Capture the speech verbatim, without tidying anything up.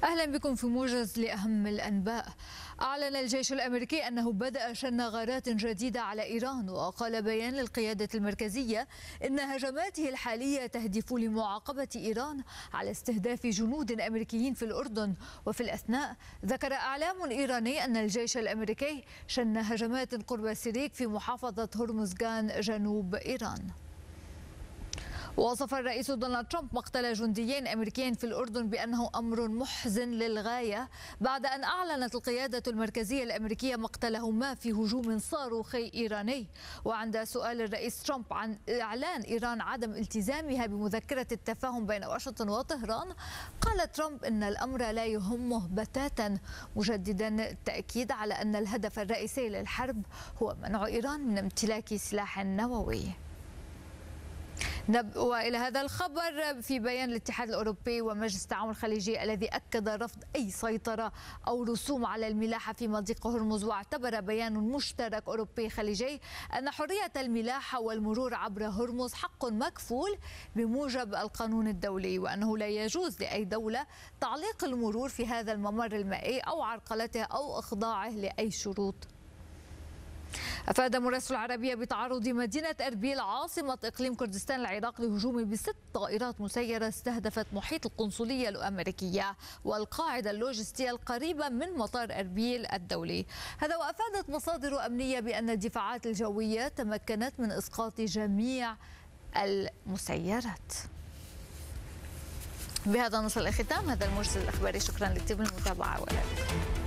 أهلا بكم في موجز لأهم الأنباء. أعلن الجيش الأمريكي أنه بدأ شن غارات جديدة على إيران، وقال بيان للقيادة المركزية إن هجماته الحالية تهدف لمعاقبة إيران على استهداف جنود أمريكيين في الأردن. وفي الأثناء ذكر إعلام إيراني أن الجيش الأمريكي شن هجمات قرب سيريك في محافظة هرمزغان جنوب إيران. وصف الرئيس دونالد ترامب مقتل جنديين أمريكيين في الأردن بأنه أمر محزن للغاية، بعد أن أعلنت القيادة المركزية الأمريكية مقتلهما في هجوم صاروخي إيراني. وعند سؤال الرئيس ترامب عن إعلان إيران عدم التزامها بمذكرة التفاهم بين واشنطن وطهران، قال ترامب إن الأمر لا يهمه بتاتا، مجددا التأكيد على أن الهدف الرئيسي للحرب هو منع إيران من امتلاك سلاح نووي. وإلى هذا الخبر، في بيان الاتحاد الأوروبي ومجلس التعاون الخليجي الذي أكد رفض أي سيطرة أو رسوم على الملاحة في مضيق هرمز، واعتبر بيان مشترك أوروبي خليجي أن حرية الملاحة والمرور عبر هرمز حق مكفول بموجب القانون الدولي، وأنه لا يجوز لأي دولة تعليق المرور في هذا الممر المائي أو عرقلته أو إخضاعه لأي شروط. أفاد مراسل العربية بتعرض مدينة أربيل عاصمة إقليم كردستان العراق لهجوم بست طائرات مسيرة استهدفت محيط القنصلية الأمريكية والقاعدة اللوجستية القريبة من مطار أربيل الدولي. هذا وأفادت مصادر أمنية بأن الدفاعات الجوية تمكنت من إسقاط جميع المسيرات. بهذا نصل الختام هذا الموجز الإخباري. شكرا لكم المتابعة والإعجاب.